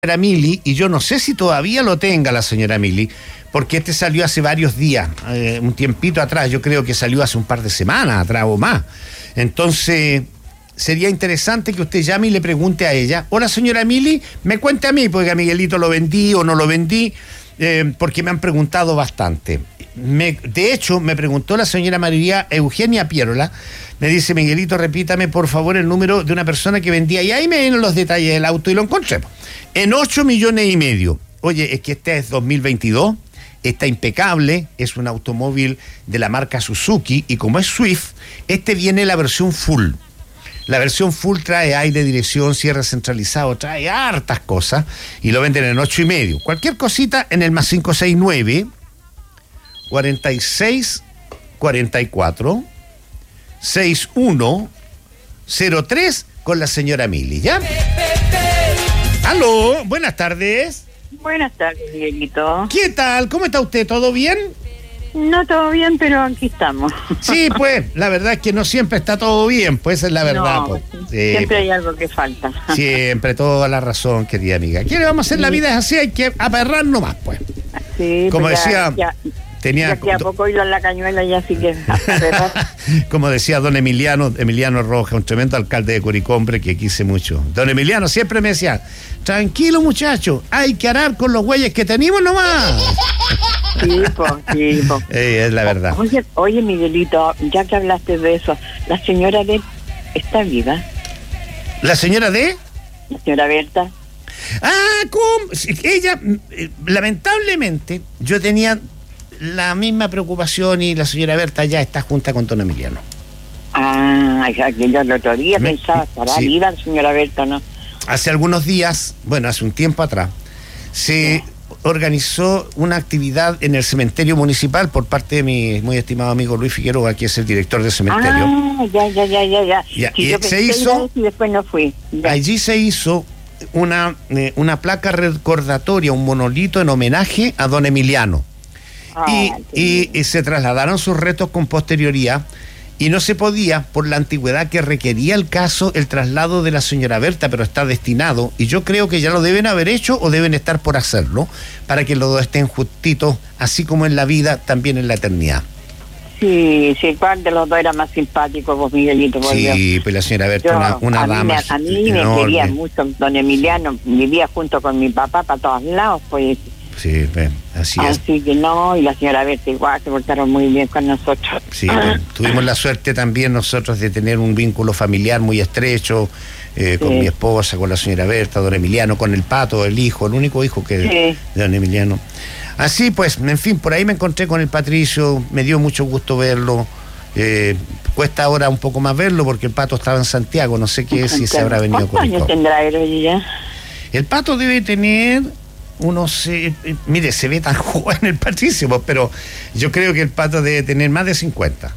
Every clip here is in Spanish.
señora Mili, y yo no sé si todavía lo tenga la señora Mili, porque este salió hace varios días, un tiempito atrás, yo creo que salió hace un par de semanas atrás o más. Entonces, sería interesante que usted llame y le pregunte a ella: hola señora Mili, me cuente a mí, porque a Miguelito lo vendí o no lo vendí, porque me han preguntado bastante. De hecho, me preguntó la señora María Eugenia Pierola, me dice: Miguelito, repítame por favor el número de una persona que vendía, y ahí me vienen los detalles del auto y lo encontré en 8,5 millones. Oye, es que este es 2022, está impecable, es un automóvil de la marca Suzuki, y como es Swift, este viene la versión full. La versión full trae aire, dirección, cierre centralizado, trae hartas cosas, y lo venden en 8,5. Cualquier cosita en el más 569 46 44 6103 con la señora Mili, ¿ya? Aló, buenas tardes. Buenas tardes, Miguelito. ¿Qué tal? ¿Cómo está usted? ¿Todo bien? No todo bien, pero aquí estamos. Sí, pues, la verdad es que no siempre está todo bien, pues esa es la verdad. No, pues. siempre hay algo que falta. Siempre, toda la razón, querida amiga. ¿Qué le vamos a hacer? La vida es así, hay que aperrar nomás, pues. Sí, como pues decía... Ya que a poco ido en la cañuela ya sí que... Como decía don Emiliano Roja, un tremendo alcalde de Curicombre que quise mucho. Don Emiliano siempre me decía: tranquilo muchacho, hay que arar con los güeyes que tenemos nomás. Sí, pues. Es la verdad. Oye, Miguelito, ya que hablaste de eso, ¿la señora Berta está viva? ¿La señora de? La señora Berta. Ah, ¿cómo? Ella, lamentablemente, yo tenía la misma preocupación, y la señora Berta ya está junta con don Emiliano. Ah, que yo el otro día pensaba, ¿estará viva la señora Berta, no? Hace algunos días, bueno, hace un tiempo atrás, se organizó una actividad en el cementerio municipal por parte de mi muy estimado amigo Luis Figueroa, que es el director del cementerio. Ah, ya. Sí, y se hizo, y después no fui. Ya. Allí se hizo una placa recordatoria, un monolito en homenaje a don Emiliano. Y se trasladaron sus restos con posterioridad, y no se podía, por la antigüedad que requería el caso, el traslado de la señora Berta, pero está destinado, y yo creo que ya lo deben haber hecho o deben estar por hacerlo, para que los dos estén justitos, así como en la vida, también en la eternidad. Sí, ¿cuál de los dos era más simpático, vos, Miguelito? Sí, pues la señora Berta, una dama. A mí me quería mucho don Emiliano, vivía junto con mi papá para todos lados, pues. Sí, así es. Así que no, y la señora Berta igual, se portaron muy bien con nosotros. Sí, tuvimos la suerte también nosotros de tener un vínculo familiar muy estrecho, con mi esposa, con la señora Berta, don Emiliano, con el Pato, el único hijo que de don Emiliano. Así pues, en fin, por ahí me encontré con el Patricio, me dio mucho gusto verlo. Cuesta ahora un poco más verlo porque el Pato estaba en Santiago, no sé si se habrá venido con ¿Cuántos años tendrá él ya? El Pato debe tener mire, se ve tan joven el Patricio, pero yo creo que el Pato debe tener más de 50.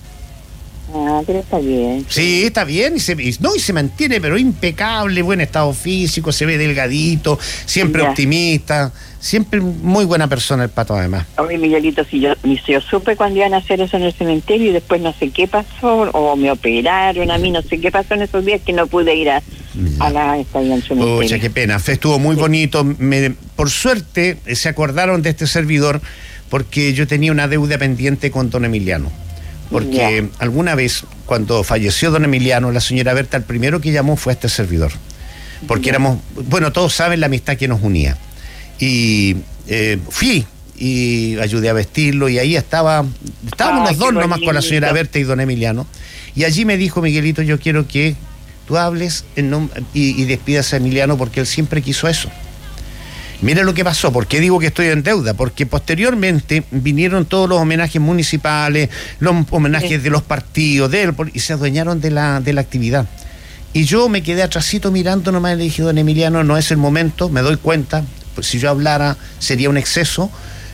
Ah, pero está bien. Sí, está bien, y se mantiene, pero impecable, buen estado físico, se ve delgadito, siempre optimista, siempre muy buena persona el Pato, además. Oye, Miguelito, si yo supe cuando iban a hacer eso en el cementerio, y después no sé qué pasó, o me operaron a mí, no sé qué pasó en esos días, que no pude ir a la estación del cementerio. Pucha, qué pena, estuvo muy bonito. Por suerte se acordaron de este servidor, porque yo tenía una deuda pendiente con don Emiliano. Porque alguna vez, cuando falleció don Emiliano, la señora Berta, el primero que llamó fue a este servidor. Porque éramos, todos saben la amistad que nos unía. Y fui y ayudé a vestirlo, y ahí estábamos los dos nomás con la señora Berta y don Emiliano. Y allí me dijo: Miguelito, yo quiero que tú hables y despidas a Emiliano, porque él siempre quiso eso. Mira lo que pasó. ¿Por qué digo que estoy en deuda? Porque posteriormente vinieron todos los homenajes municipales, los homenajes de los partidos, y se adueñaron de la actividad. Y yo me quedé atrasito mirando nomás, y le dije: don Emiliano, no es el momento, me doy cuenta, pues si yo hablara sería un exceso,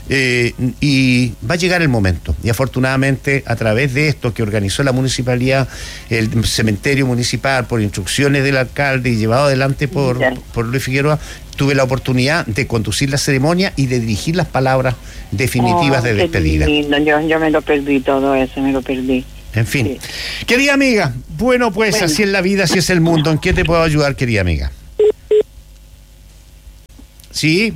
y va a llegar el momento. Y afortunadamente, a través de esto que organizó la municipalidad, el cementerio municipal, por instrucciones del alcalde y llevado adelante por Luis Figueroa, tuve la oportunidad de conducir la ceremonia y de dirigir las palabras definitivas de despedida. Yo me lo perdí todo eso, me lo perdí. En fin. Querida amiga, así es la vida, así es el mundo. ¿En qué te puedo ayudar, querida amiga? Sí.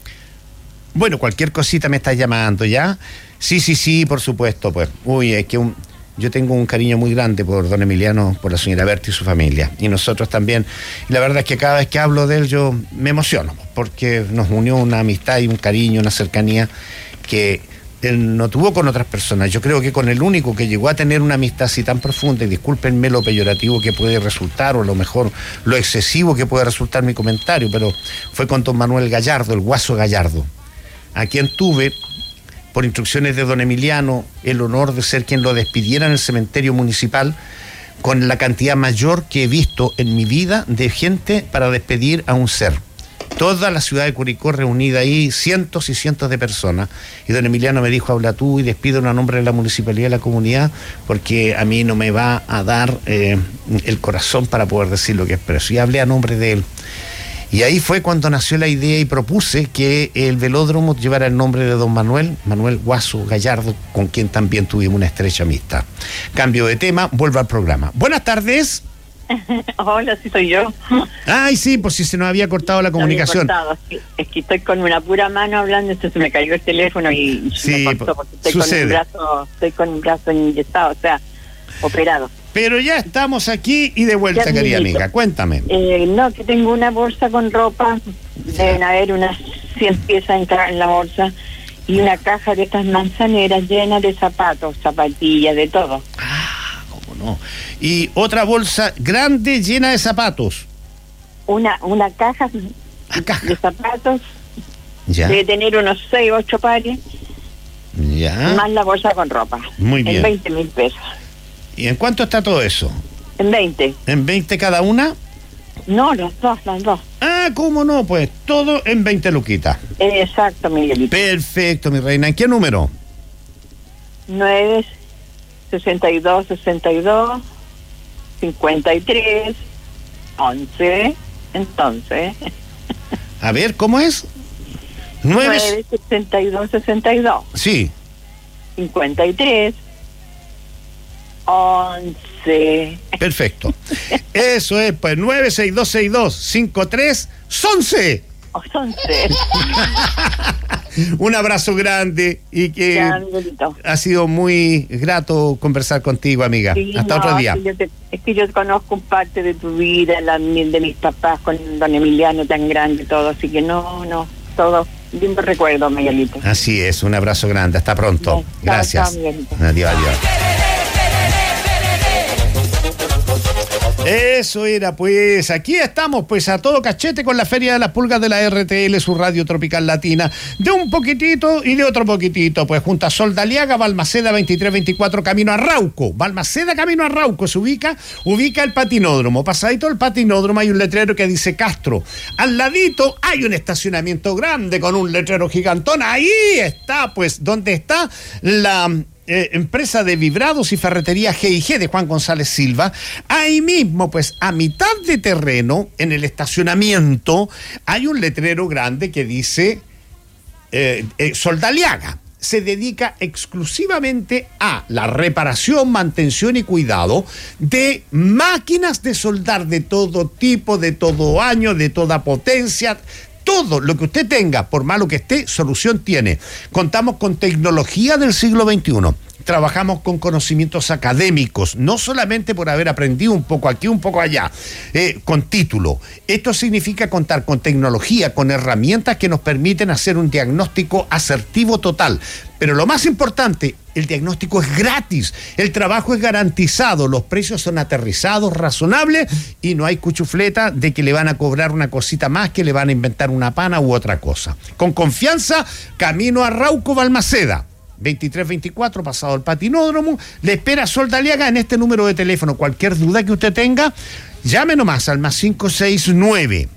Bueno, cualquier cosita me estás llamando, ¿ya? Sí, por supuesto, pues. Uy, es que yo tengo un cariño muy grande por don Emiliano, por la señora Berta y su familia. Y nosotros también. Y la verdad es que cada vez que hablo de él yo me emociono, porque nos unió una amistad y un cariño, una cercanía que él no tuvo con otras personas. Yo creo que con el único que llegó a tener una amistad así tan profunda, y discúlpenme lo peyorativo que puede resultar, o a lo mejor lo excesivo que puede resultar mi comentario, pero fue con don Manuel Gallardo, el Guaso Gallardo, a quien tuve, por instrucciones de don Emiliano, el honor de ser quien lo despidiera en el cementerio municipal, con la cantidad mayor que he visto en mi vida de gente para despedir a un ser. Toda la ciudad de Curicó reunida ahí, cientos y cientos de personas. Y don Emiliano me dijo, habla tú y despido a nombre de la municipalidad y de la comunidad, porque a mí no me va a dar el corazón para poder decir lo que expreso. Y hablé a nombre de él. Y ahí fue cuando nació la idea y propuse que el velódromo llevara el nombre de don Manuel Guaso Gallardo, con quien también tuvimos una estrecha amistad. Cambio de tema, vuelvo al programa. Buenas tardes. Hola, sí soy yo. Ay, sí, pues si se nos había cortado la comunicación. Es que estoy con una pura mano hablando, entonces se me cayó el teléfono y sí, me cortó porque sucede. Estoy con un brazo inyectado, o sea, operado. Pero ya estamos aquí y de vuelta, ya, querida amiga, cuéntame. No, que tengo una bolsa con ropa, deben haber unas 100 piezas en la bolsa, y una caja de estas manzaneras llena de zapatos, zapatillas, de todo. Ah, cómo no. Y otra bolsa grande llena de zapatos. Una caja de zapatos, ya. Debe tener unos 6, 8 pares, ya. Más la bolsa con ropa. Muy bien. En 20.000 pesos. ¿Y en cuánto está todo eso? En 20. ¿En 20 cada una? No, las dos. Ah, ¿cómo no? Pues todo en 20 luquitas. Exacto, Miguelito. Perfecto, mi reina. ¿En qué número? 9, 62, 53, 11. Entonces. A ver, ¿cómo es? 9, 62. Sí. 53. 11. Perfecto. Eso es, pues 9626253 11. 11. Un abrazo grande y que Ya, ha sido muy grato conversar contigo, amiga. Sí, hasta otro día. Es que yo conozco parte de tu vida, de mis papás con don Emiliano tan grande, todo, así que no, todo. Lindo recuerdo, Miguelito. Así es, un abrazo grande. Hasta pronto. Bien, gracias. chao, Miguelito. Adiós. Eso era, pues, aquí estamos, pues, a todo cachete con la Feria de las Pulgas de la RTL, su radio tropical latina, de un poquitito y de otro poquitito, pues, junto a Soldaliaga, Balmaceda 2324, camino a Rauco. Balmaceda, camino a Rauco, se ubica el patinódromo. Pasadito el patinódromo hay un letrero que dice Castro. Al ladito hay un estacionamiento grande con un letrero gigantón. Ahí está, pues, donde está la empresa de vibrados y ferretería G&G de Juan González Silva. Ahí mismo, pues, a mitad de terreno, en el estacionamiento, hay un letrero grande que dice Soldaliaga. Se dedica exclusivamente a la reparación, mantención y cuidado de máquinas de soldar de todo tipo, de todo año, de toda potencia. Todo lo que usted tenga, por malo que esté, solución tiene. Contamos con tecnología del siglo XXI. Trabajamos con conocimientos académicos, no solamente por haber aprendido un poco aquí, un poco allá, con título. Esto significa contar con tecnología, con herramientas que nos permiten hacer un diagnóstico asertivo total. Pero lo más importante, el diagnóstico es gratis, el trabajo es garantizado, los precios son aterrizados, razonables, y no hay cuchufleta de que le van a cobrar una cosita más, que le van a inventar una pana u otra cosa. Con confianza, camino a Rauco, Balmaceda. 2324, pasado el patinódromo, le espera Soldaliaga en este número de teléfono. Cualquier duda que usted tenga, llame nomás al más 569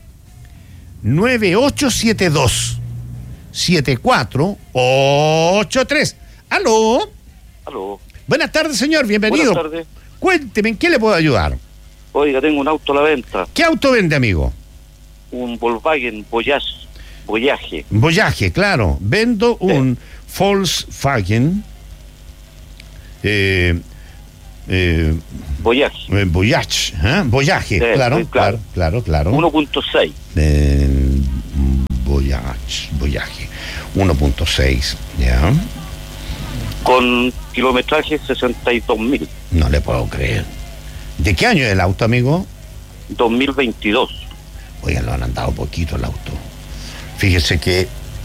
9872 7483. ¿Aló? Buenas tardes, señor, bienvenido. Buenas tardes. Cuénteme, ¿en qué le puedo ayudar? Oiga, tengo un auto a la venta. ¿Qué auto vende, amigo? Un Volkswagen Voyage. Voyage, claro. Vendo un Volkswagen Voyage. Voyage, ¿eh? Voyage, Sí, claro. 1.6. Voyage. Voyage 1.6, ¿ya? Con kilometraje 62.000. No le puedo creer. ¿De qué año es el auto, amigo? 2022. Oigan, lo han andado poquito el auto. Fíjese que,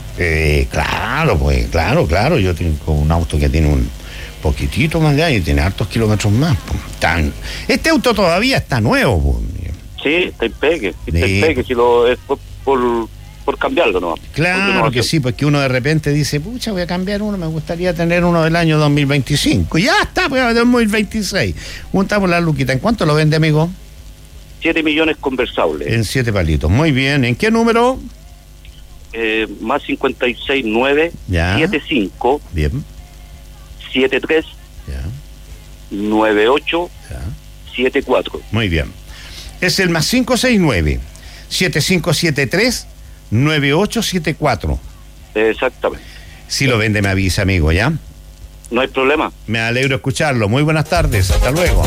claro, yo tengo un auto que tiene un poquitito más de año y tiene hartos kilómetros más. Este auto todavía está nuevo. Pues. Sí, está en pegue. Si es por cambiarlo, ¿no? Claro que sí, porque uno de repente dice, pucha, voy a cambiar uno, me gustaría tener uno del año 2025. Ya está, pues, 2026. Juntamos la luquita. ¿En cuánto lo vende, amigo? 7 millones conversables. En 7 palitos. Muy bien. ¿En qué número? Más 569 ya. 75 bien. 73 ya. 98 ya. 74. Muy bien. Es el más 569 7573 9874. Exactamente. Si lo vende, me avisa, amigo, ¿ya? No hay problema. Me alegro escucharlo. Muy buenas tardes. Hasta luego.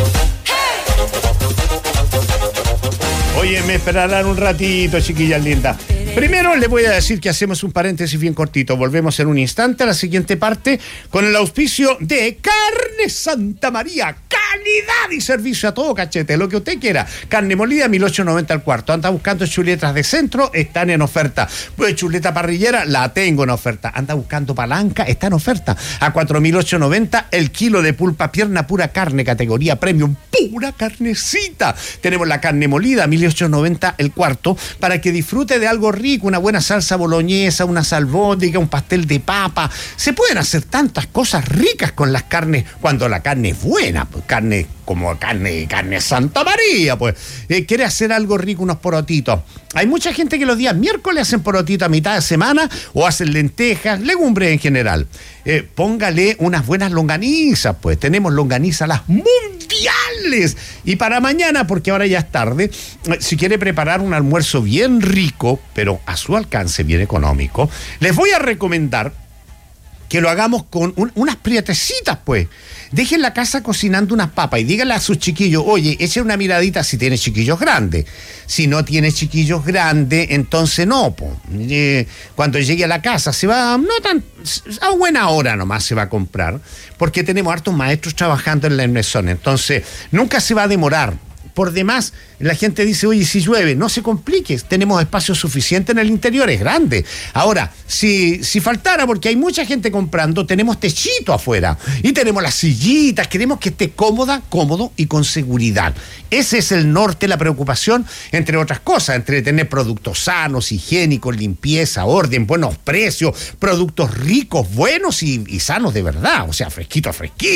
Oye, me esperarán un ratito, chiquillas lindas. Primero les voy a decir que hacemos un paréntesis bien cortito. Volvemos en un instante a la siguiente parte con el auspicio de Carne Santa María. Calidad y servicio a todo cachete, lo que usted quiera. Carne molida, 1.890 al cuarto. Anda buscando chuletas de centro, están en oferta. Pues chuleta parrillera, la tengo en oferta. Anda buscando palanca, está en oferta. A 4.890 el kilo de pulpa, pierna pura carne, categoría premium, pura carnecita. Tenemos la carne molida, 1.890 el cuarto, para que disfrute de algo rico, una buena salsa boloñesa, una salbóndiga, un pastel de papa. Se pueden hacer tantas cosas ricas con las carnes, cuando la carne es buena, pues carne como carne Santa María, pues. Quiere hacer algo rico, unos porotitos. Hay mucha gente que los días miércoles hacen porotitos a mitad de semana o hacen lentejas, legumbres en general. Póngale unas buenas longanizas, pues. Tenemos longanizas las mundiales. Y para mañana, porque ahora ya es tarde, si quiere preparar un almuerzo bien rico, pero a su alcance bien económico, les voy a recomendar que lo hagamos con unas prietecitas, pues. Dejen la casa cocinando unas papas y díganle a sus chiquillos, oye, eche una miradita si tiene chiquillos grandes. Si no tiene chiquillos grandes, entonces no, pues. Cuando llegue a la casa se va, no tan, a buena hora nomás se va a comprar, porque tenemos hartos maestros trabajando en la mesón, entonces nunca se va a demorar. Por demás, la gente dice, oye, si llueve, no se complique, tenemos espacio suficiente en el interior, es grande. Ahora, si faltara, porque hay mucha gente comprando, tenemos techito afuera y tenemos las sillitas, queremos que esté cómodo y con seguridad. Ese es el norte, la preocupación, entre otras cosas, entre tener productos sanos, higiénicos, limpieza, orden, buenos precios, productos ricos, buenos y sanos de verdad, o sea, fresquito.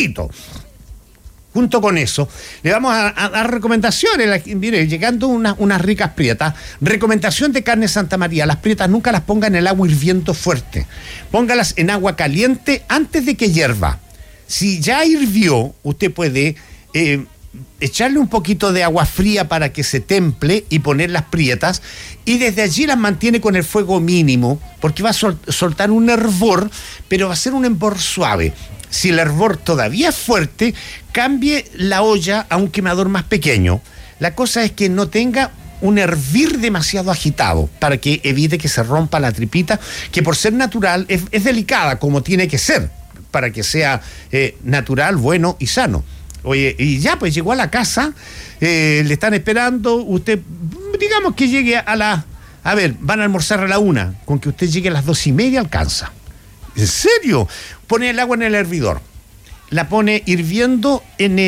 Junto con eso, le vamos a dar recomendaciones. Mire, llegando unas ricas prietas. Recomendación de Carne Santa María. Las prietas nunca las ponga en el agua hirviendo fuerte. Póngalas en agua caliente antes de que hierva. Si ya hirvió, usted puede echarle un poquito de agua fría para que se temple y poner las prietas. Y desde allí las mantiene con el fuego mínimo, porque va a soltar un hervor, pero va a ser un hervor suave. Si el hervor todavía es fuerte, cambie la olla a un quemador más pequeño. La cosa es que no tenga un hervir demasiado agitado para que evite que se rompa la tripita, que por ser natural es delicada como tiene que ser, para que sea natural, bueno y sano. Oye, y ya pues llegó a la casa, le están esperando, usted, digamos que llegue a ver, van a almorzar a la 1, con que usted llegue a las 2:30 alcanza. ¿En serio? Pone el agua en el hervidor, la pone hirviendo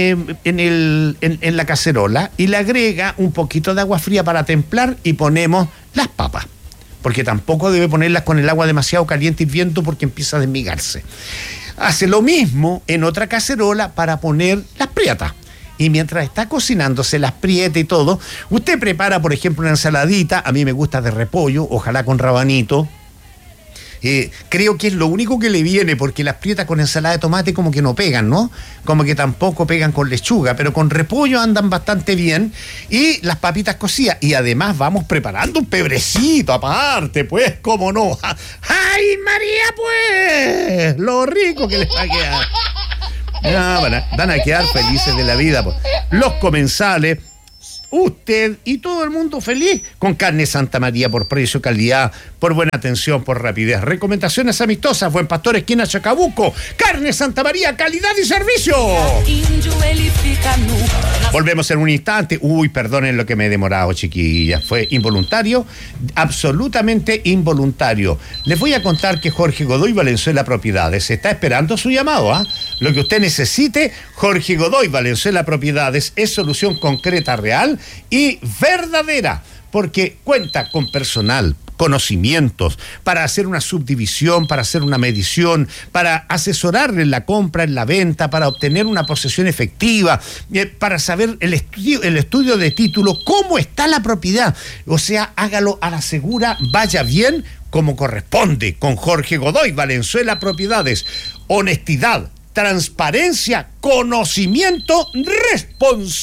en la cacerola y le agrega un poquito de agua fría para templar y ponemos las papas, porque tampoco debe ponerlas con el agua demasiado caliente hirviendo porque empieza a desmigarse. Hace lo mismo en otra cacerola para poner las prietas. Y mientras está cocinándose las prietas y todo, usted prepara, por ejemplo, una ensaladita. A mí me gusta de repollo, ojalá con rabanito. Creo que es lo único que le viene, porque las prietas con ensalada de tomate como que no pegan, ¿no? Como que tampoco pegan con lechuga, pero con repollo andan bastante bien. Y las papitas cocidas. Y además vamos preparando un pebrecito aparte, pues, ¿cómo no? ¡Ay, María, pues! Lo rico que les va a quedar. Van a quedar felices de la vida, pues. Los comensales. usted y todo el mundo feliz con Carne Santa María, por precio, calidad, por buena atención, por rapidez. Recomendaciones amistosas, Buen Pastor, esquina Chacabuco. Carne Santa María, calidad y servicio. Volvemos en un instante. Uy, perdonen lo que me he demorado, chiquillas. Fue involuntario, absolutamente involuntario. Les voy a contar que Jorge Godoy Valenzuela Propiedades está esperando su llamado, ¿ah? Lo que usted necesite, Jorge Godoy Valenzuela Propiedades es solución concreta, real y verdadera, porque cuenta con personal, conocimientos para hacer una subdivisión, para hacer una medición, para asesorarle en la compra, en la venta, para obtener una posesión efectiva, para saber el estudio de título, cómo está la propiedad. O sea, hágalo a la segura, vaya bien como corresponde con Jorge Godoy Valenzuela Propiedades. Honestidad, transparencia, conocimiento, responsabilidad.